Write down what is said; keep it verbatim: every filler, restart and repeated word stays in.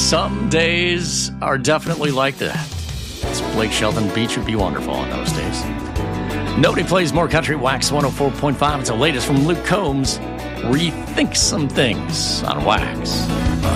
Some days are definitely like that. It's Blake Shelton Beach would be wonderful on those days. Nobody plays more country. Wax one oh four point five. It's the latest from Luke Combs. Rethink some things on Wax.